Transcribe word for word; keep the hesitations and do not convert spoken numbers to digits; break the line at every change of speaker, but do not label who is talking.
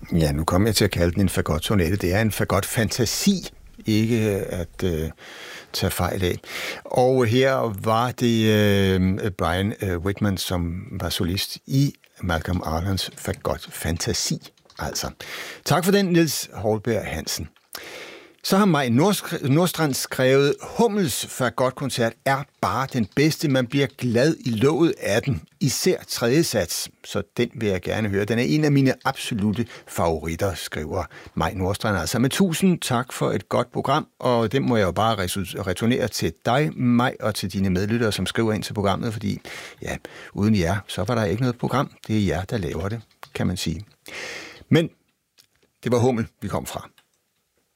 Ja, nu kommer jeg til at kalde den en fagot-sonette. Det er en fagot-fantasi, ikke at øh, tage fejl af. Og her var det øh, Brian øh, Whitman, som var solist i Malcolm Arlans fagot-fantasi. Altså. Tak for den, Niels Holberg Hansen. Så har Maj Nordstrand skrevet, Hummels fagotkoncert er bare den bedste. Man bliver glad i låget af den. Især tredje sats, så den vil jeg gerne høre. Den er en af mine absolute favoritter, skriver Maj Nordstrand. Altså med tusind tak for et godt program, og det må jeg jo bare returnere til dig, Maj, og til dine medlyttere, som skriver ind til programmet, fordi ja, uden jer, så var der ikke noget program. Det er jer, der laver det, kan man sige. Men det var Hummel, vi kom fra.